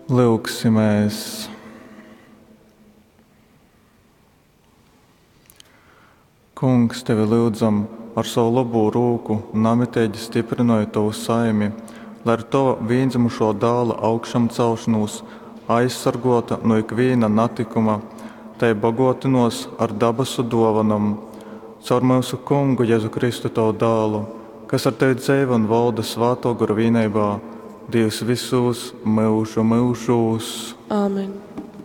Lūksimies! Kungs, tevi lūdzam ar savu labo rūku un amitēģi stiprināju tavu saimi, lai ar to vienzimušo dāla augšām celšanos aizsargota no ikviena natikuma, tai bagotinos ar dabasu dovanam, caur mūsu Kungu Jēzu Kristu tavu dālu, kas ar tevi dzīvo un valda svēto garu vienībā, Dievs visos mūžu mūžos. Āmen.